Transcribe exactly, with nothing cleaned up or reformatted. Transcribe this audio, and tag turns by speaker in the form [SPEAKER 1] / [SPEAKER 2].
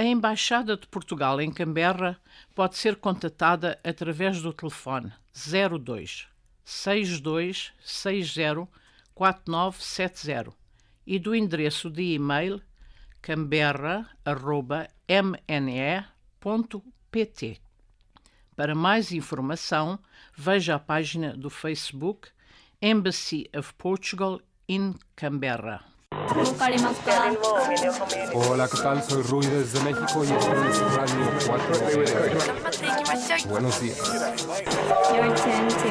[SPEAKER 1] Embaixada de Portugal em Canberra pode ser contatada através do telefone zero dois, seis dois seis zero, quatro nove sete zero e do endereço de e-mail canberra arroba m n e ponto p t. Para mais informação, veja a página do Facebook Embassy of Portugal in Canberra.
[SPEAKER 2] Hola, ¿qué tal? Soy Rui desde México y esto es Radio cuatro. Buenos días.